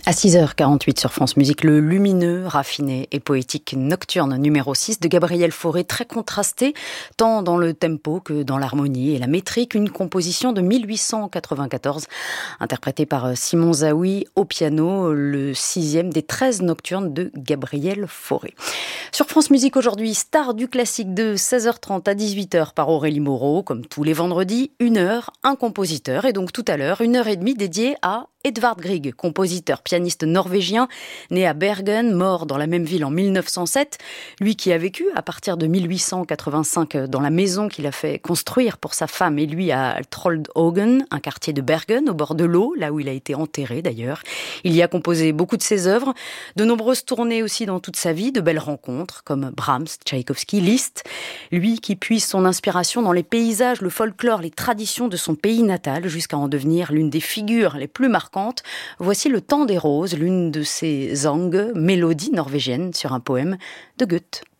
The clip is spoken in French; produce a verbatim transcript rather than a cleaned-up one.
À six heures quarante-huit sur France Musique, le lumineux, raffiné et poétique Nocturne numéro six de Gabriel Fauré, très contrasté, tant dans le tempo que dans l'harmonie et la métrique, une composition de mille huit cent quatre-vingt-quatorze, interprétée par Simon Zaoui au piano, le sixième des treize nocturnes de Gabriel Fauré. Sur France Musique aujourd'hui, star du classique de seize heures trente à dix-huit heures par Aurélie Moreau, comme tous les vendredis, une heure, un compositeur, et donc tout à l'heure, une heure et demie dédiée à Edvard Grieg, compositeur, pianiste norvégien, né à Bergen, mort dans la même ville en mille neuf cent sept. Lui qui a vécu à partir de mille huit cent quatre-vingt-cinq dans la maison qu'il a fait construire pour sa femme et lui à Troldhagen, un quartier de Bergen, au bord de l'eau, là où il a été enterré d'ailleurs. Il y a composé beaucoup de ses œuvres, de nombreuses tournées aussi dans toute sa vie, de belles rencontres comme Brahms, Tchaïkovski, Liszt. Lui qui puise son inspiration dans les paysages, le folklore, les traditions de son pays natal, jusqu'à en devenir l'une des figures les plus marquantes. Voici Le Temps des Roses, l'une de ces zangues, mélodies norvégiennes sur un poème de Goethe.